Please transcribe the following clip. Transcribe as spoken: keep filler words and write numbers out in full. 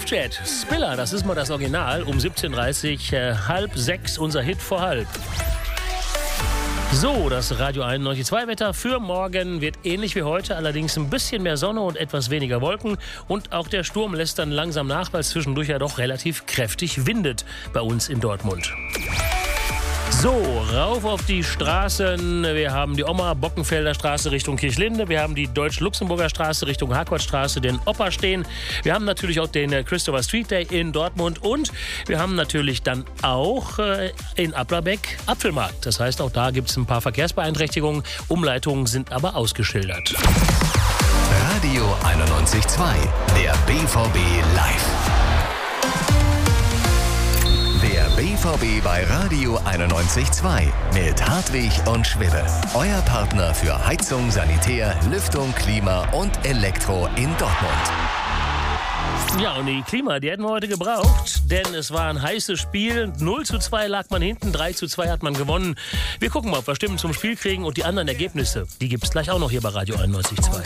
Luftjet, Spiller, das ist mal das Original, um siebzehn Uhr dreißig, äh, halb sechs, unser Hit vor halb. So, das Radio einundneunzig Komma zwei Wetter für morgen wird ähnlich wie heute, allerdings ein bisschen mehr Sonne und etwas weniger Wolken. Und auch der Sturm lässt dann langsam nach, weil es zwischendurch ja doch relativ kräftig windet bei uns in Dortmund. So, rauf auf die Straßen. Wir haben die Oma-Bockenfelder Straße Richtung Kirchlinde. Wir haben die Deutsch-Luxemburger Straße Richtung Harcourtstraße, den Oper stehen. Wir haben natürlich auch den Christopher Street Day in Dortmund. Und wir haben natürlich dann auch äh, in Applerbeck Apfelmarkt. Das heißt, auch da gibt es ein paar Verkehrsbeeinträchtigungen. Umleitungen sind aber ausgeschildert. Radio einundneunzig Komma zwei, der B V B live. Der B V B bei Radio einundneunzig Komma zwei mit Hartwig und Schwibbe. Euer Partner für Heizung, Sanitär, Lüftung, Klima und Elektro in Dortmund. Ja, und die Klima, die hätten wir heute gebraucht, denn es war ein heißes Spiel. null zu zwei lag man hinten, drei zu zwei hat man gewonnen. Wir gucken mal, ob wir Stimmen zum Spiel kriegen und die anderen Ergebnisse, die gibt es gleich auch noch hier bei Radio einundneunzig Komma zwei.